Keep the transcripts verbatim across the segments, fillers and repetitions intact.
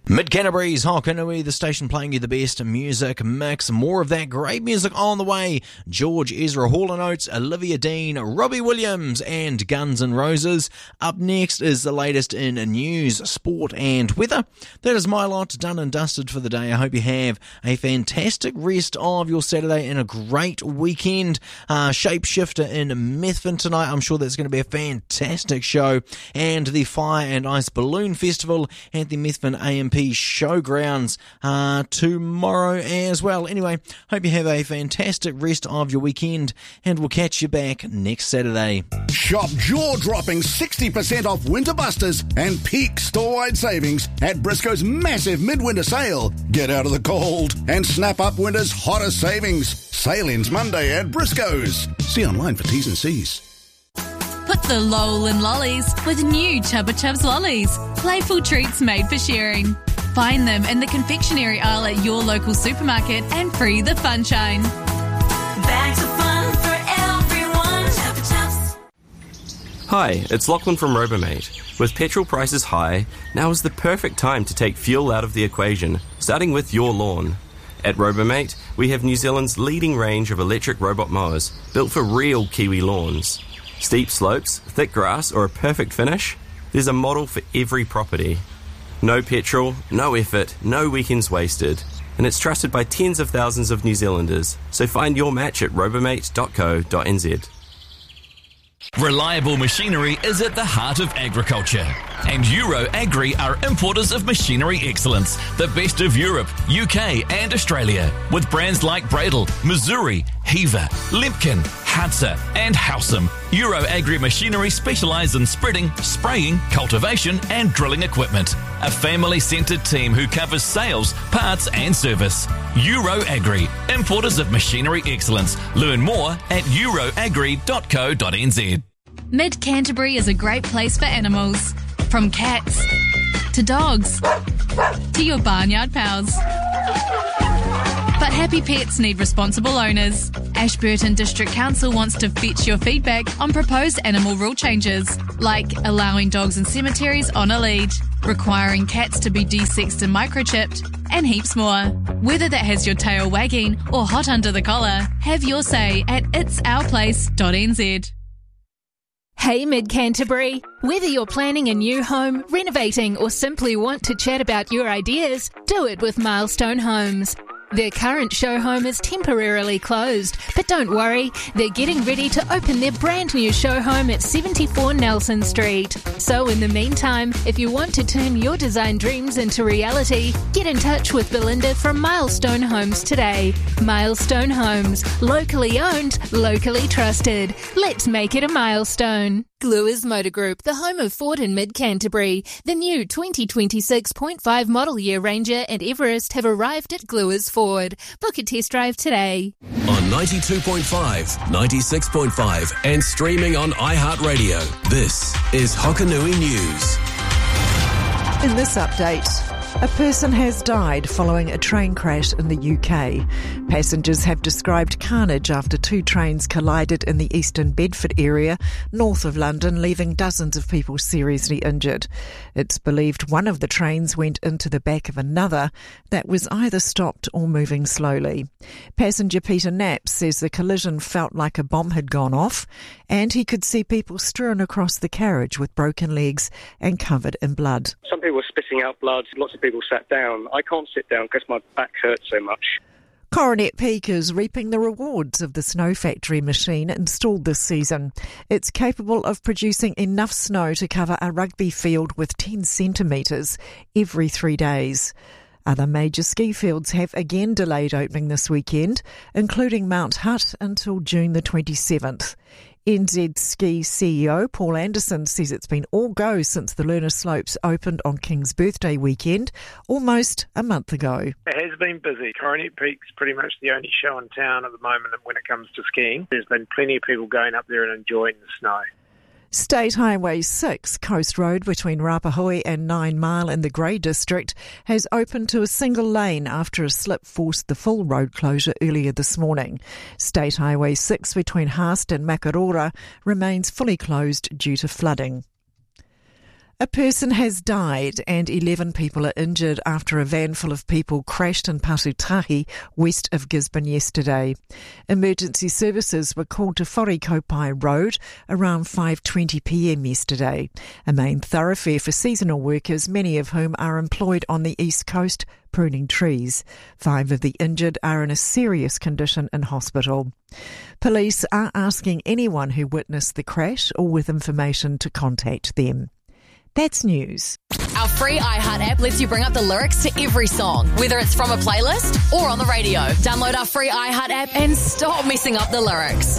Mid-Canterbury's Hokanui, the station playing you the best music mix. More of that great music on the way. George Ezra, Hall and Oates, Olivia Dean, Robbie Williams and Guns N' Roses. Up next is the latest in news, sport and weather. That is my lot done and dusted for the day. I hope you have a fantastic rest of your Saturday and a great weekend. Uh, Shapeshifter in Methven tonight. I'm sure that's going to be a fantastic show. And the Fire and Ice Balloon Festival at the Methven A M P Showgrounds uh, tomorrow as well. Anyway, hope you have a fantastic rest of your weekend and we'll catch you back next Saturday. Shop jaw-dropping sixty percent off Winter Busters and peak store-wide savings at Briscoe's massive midwinter sale. Get out of the cold and snap up winter's hottest savings. Sale ends Monday at Briscoe's. See online for T's and C's. Put the lol in lollies with new Chubba Chubs lollies. Playful treats made for sharing. Find them in the confectionery aisle at your local supermarket and free the funshine. Bags of fun for everyone. Chubba Chubs. Hi, it's Lachlan from Robomate. With petrol prices high, now is the perfect time to take fuel out of the equation, starting with your lawn. At Robomate, we have New Zealand's leading range of electric robot mowers, built for real Kiwi lawns. Steep slopes, thick grass, or a perfect finish? There's a model for every property. No petrol, no effort, no weekends wasted. And it's trusted by tens of thousands of New Zealanders. So find your match at robomate dot co dot n z. Reliable machinery is at the heart of agriculture. And Euro Agri are importers of machinery excellence, the best of Europe, U K and Australia, with brands like Bradle, Missouri, Heaver, Limpkin, Hadza and Howsam. Euro Agri Machinery specialise in spreading, spraying, cultivation and drilling equipment. A family-centred team who covers sales, parts and service. Euro Agri, importers of machinery excellence. Learn more at euroagri dot co dot n z. Mid-Canterbury is a great place for animals. From cats to dogs to your barnyard pals. But happy pets need responsible owners. Ashburton District Council wants to fetch your feedback on proposed animal rule changes, like allowing dogs in cemeteries on a lead, requiring cats to be desexed and microchipped, and heaps more. Whether that has your tail wagging or hot under the collar, have your say at its our place dot n z. Hey Mid-Canterbury! Whether you're planning a new home, renovating or simply want to chat about your ideas, do it with Milestone Homes. Their current show home is temporarily closed, but don't worry, they're getting ready to open their brand new show home at seventy-four Nelson Street. So in the meantime, if you want to turn your design dreams into reality, get in touch with Belinda from Milestone Homes today. Milestone Homes, locally owned, locally trusted. Let's make it a milestone. Gluers Motor Group, the home of Ford in Mid-Canterbury. The new twenty twenty-six point five model year Ranger and Everest have arrived at Gluers Ford. Book a test drive today. On ninety-two point five, ninety-six point five and streaming on iHeartRadio, this is Hokanui News. In this update, a person has died following a train crash in the U K. Passengers have described carnage after two trains collided in the eastern Bedford area, north of London, leaving dozens of people seriously injured. It's believed one of the trains went into the back of another that was either stopped or moving slowly. Passenger Peter Knapp says the collision felt like a bomb had gone off, and he could see people strewn across the carriage with broken legs and covered in blood. Some people were spitting out blood, lots of people sat down. I can't sit down because my back hurts so much. Coronet Peak is reaping the rewards of the Snow Factory machine installed this season. It's capable of producing enough snow to cover a rugby field with ten centimetres every three days. Other major ski fields have again delayed opening this weekend, including Mount Hutt until June the twenty-seventh. N Z Ski C E O Paul Anderson says it's been all go since the Lerner Slopes opened on King's birthday weekend, almost a month ago. It has been busy. Coronet Peak's pretty much the only show in town at the moment when it comes to skiing. There's been plenty of people going up there and enjoying the snow. State Highway six, Coast Road between Rapahui and Nine Mile in the Grey District, has opened to a single lane after a slip forced the full road closure earlier this morning. State Highway six between Haast and Makarora remains fully closed due to flooding. A person has died and eleven people are injured after a van full of people crashed in Patutahi, west of Gisborne yesterday. Emergency services were called to Wharekaupai Road around five twenty p m yesterday, a main thoroughfare for seasonal workers, many of whom are employed on the east coast pruning trees. Five of the injured are in a serious condition in hospital. Police are asking anyone who witnessed the crash or with information to contact them. That's news. Our free iHeart app lets you bring up the lyrics to every song, whether it's from a playlist or on the radio. Download our free iHeart app and stop messing up the lyrics.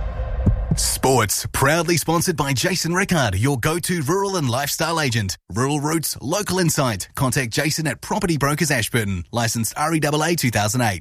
Sports, proudly sponsored by Jason Rickard, your go-to rural and lifestyle agent. Rural Roots, local insight. Contact Jason at Property Brokers Ashburton. Licensed R E A A two thousand eight.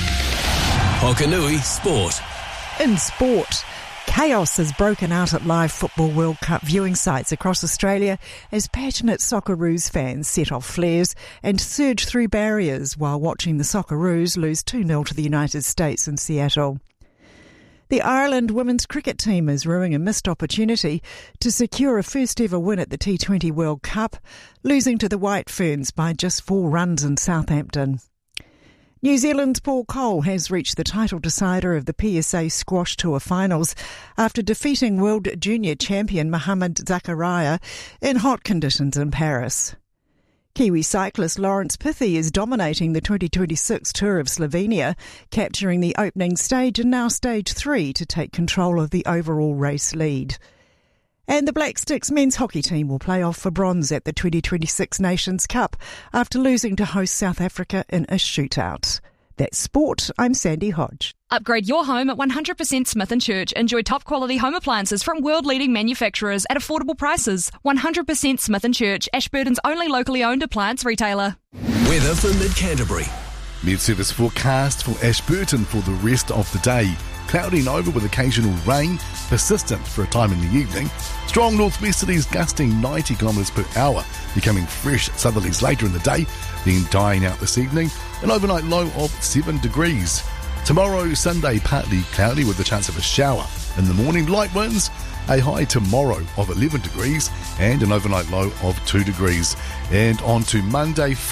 Hokanui Sport. In sport, chaos has broken out at live Football World Cup viewing sites across Australia as passionate Socceroos fans set off flares and surge through barriers while watching the Socceroos lose two nil to the United States in Seattle. The Ireland women's cricket team is ruining a missed opportunity to secure a first ever win at the T twenty World Cup, losing to the White Ferns by just four runs in Southampton. New Zealand's Paul Cole has reached the title decider of the P S A Squash Tour finals after defeating world junior champion Mohamed Zakaria in hot conditions in Paris. Kiwi cyclist Lawrence Pithy is dominating the twenty twenty-six Tour of Slovenia, capturing the opening stage and now stage three to take control of the overall race lead. And the Black Sticks men's hockey team will play off for bronze at the twenty twenty-six Nations Cup after losing to host South Africa in a shootout. That's sport. I'm Sandy Hodge. Upgrade your home at one hundred percent Smith and Church. Enjoy top quality home appliances from world-leading manufacturers at affordable prices. one hundred percent Smith and Church, Ashburton's only locally owned appliance retailer. Weather for Mid-Canterbury. Met-service forecast for Ashburton for the rest of the day. Cloudy and over with occasional rain, persistent for a time in the evening. Strong northwesterlies gusting ninety kilometres per hour, becoming fresh southerlies later in the day, then dying out this evening. An overnight low of seven degrees. Tomorrow, Sunday, partly cloudy with the chance of a shower. In the morning, light winds. A high tomorrow of eleven degrees and an overnight low of two degrees. And on to Monday.